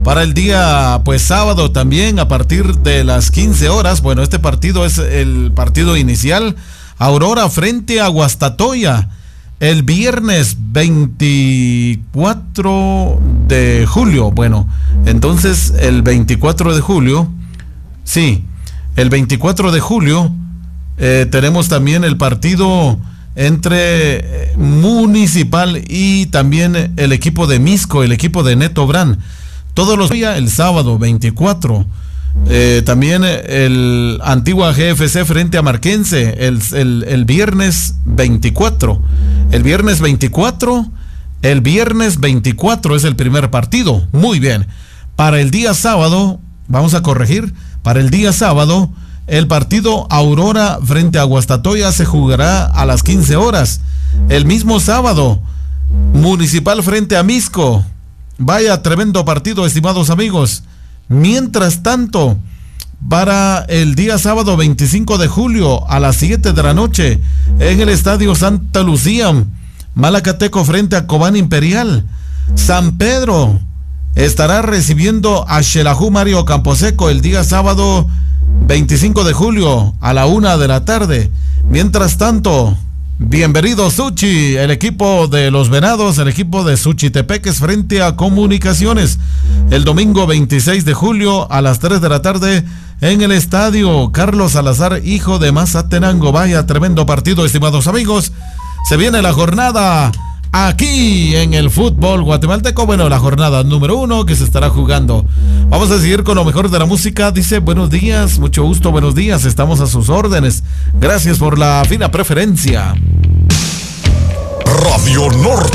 Para el día, pues sábado también, a partir de las 15 horas, bueno, este partido es el partido inicial, Aurora frente a Guastatoya, el viernes 24 de julio, bueno, entonces el 24 de julio, sí, el 24 de julio, tenemos también el partido entre Municipal y también el equipo de Misco, el equipo de Neto Brand. Todos los días, el sábado 24, también el Antigua GFC frente a Marquense, el viernes 24, el viernes 24 es el primer partido. Muy bien. Para el día sábado, vamos a corregir, para el día sábado, el partido Aurora frente a Guastatoya se jugará a las 15 horas. El mismo sábado, Municipal frente a Misco. Vaya tremendo partido, estimados amigos. Mientras tanto, para el día sábado 25 de julio a las 7 de la noche, en el Estadio Santa Lucía, Malacateco frente a Cobán Imperial. San Pedro estará recibiendo a Xelajú Mario Camposeco el día sábado 25 de julio a la 1 de la tarde. Mientras tanto, bienvenido Suchi, el equipo de los Venados, el equipo de Suchitepeques frente a Comunicaciones, el domingo 26 de julio a las 3 de la tarde en el estadio Carlos Salazar, hijo de Mazatenango. Vaya tremendo partido, estimados amigos. Se viene la jornada aquí en el fútbol guatemalteco, bueno, la jornada número 1 que se estará jugando. Vamos a seguir con lo mejor de la música. Dice, buenos días, mucho gusto, buenos días, estamos a sus órdenes. Gracias por la fina preferencia. Radio Norte.